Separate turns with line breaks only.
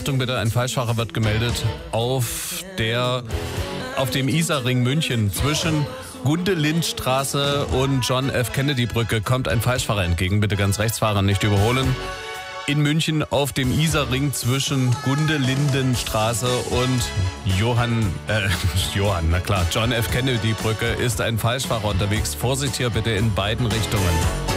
Achtung bitte, ein Falschfahrer wird gemeldet. Auf dem Isarring München zwischen Gundelindstraße und John F. Kennedy Brücke kommt ein Falschfahrer entgegen. Bitte ganz rechts fahren, nicht überholen. In München auf dem Isarring zwischen Gundelindenstraße und John F. Kennedy Brücke ist ein Falschfahrer unterwegs. Vorsicht hier bitte in beiden Richtungen.